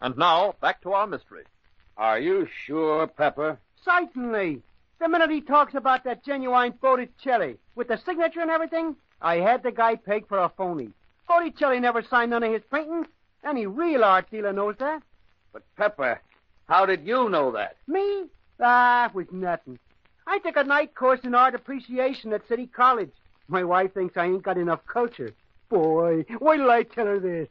And now, back to our mystery. Are you sure, Pepper? Certainly. The minute he talks about that genuine Botticelli, with the signature and everything, I had the guy pegged for a phony. Botticelli never signed none of his paintings. Any real art dealer knows that. But, Pepper, how did you know that? Me? Ah, it was nothing. I took a night course in art appreciation at City College. My wife thinks I ain't got enough culture. Boy, wait till I tell her this.